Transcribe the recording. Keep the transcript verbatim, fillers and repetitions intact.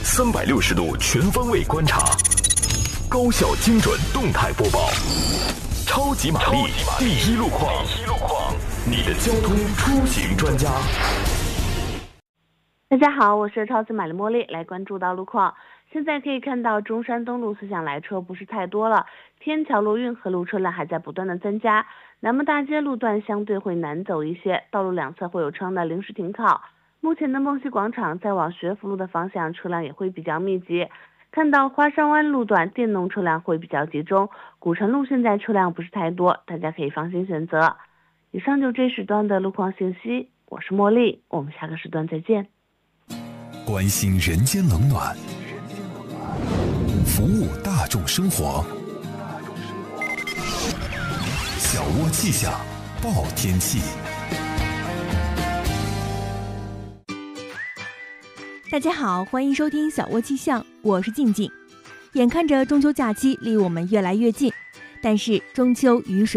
三百六十度全方位观察，高效精准动态播报，超级玛丽第一路况，你的交通出行专家。 大家好，我是超级玛丽茉莉，来关注到路况。现在可以看到中山东路思想来车不是太多了，天桥路运河路车辆还在不断的增加，南门大街路段相对会难走一些，道路两侧会有车的临时停靠。目前的梦溪广场再往学府路的方向车辆也会比较密集，看到花山湾路段电动车辆会比较集中，古城路现在车辆不是太多，大家可以放心选择。以上就这时段的路况信息，我是茉莉，我们下个时段再见。 关心人间冷暖，服务大众生活，小窝气象报天气。 大家好，欢迎收听小窝气象，我是静静。眼看着中秋假期离我们越来越近，但是中秋雨水